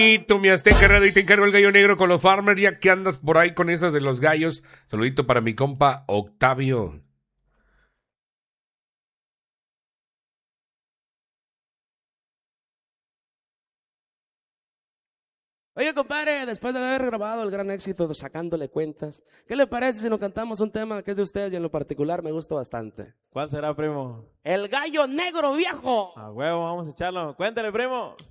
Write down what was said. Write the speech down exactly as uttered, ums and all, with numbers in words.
Tu mi Azteca Radio y te encargo el gallo negro con los Farmers, ya que andas por ahí con esas de los gallos. Saludito para mi compa Octavio. Oye, compadre, después de haber grabado el gran éxito de Sacándole Cuentas, ¿qué le parece si nos cantamos un tema que es de ustedes y en lo particular me gusta bastante? ¿Cuál será, primo? El gallo negro viejo. A huevo, vamos a echarlo. Cuéntale, primo.